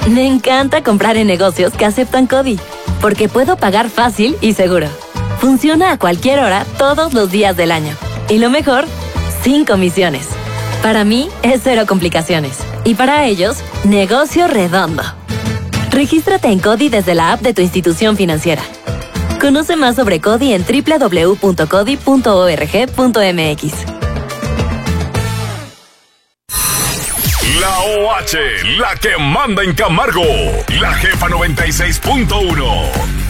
Me encanta comprar en negocios que aceptan CODI, porque puedo pagar fácil y seguro. Funciona a cualquier hora, todos los días del año. Y lo mejor, sin comisiones. Para mí, es cero complicaciones. Y para ellos, negocio redondo. Regístrate en CODI desde la app de tu institución financiera. Conoce más sobre CODI en www.codi.org.mx. La OH, la que manda en Camargo. La Jefa 96.1.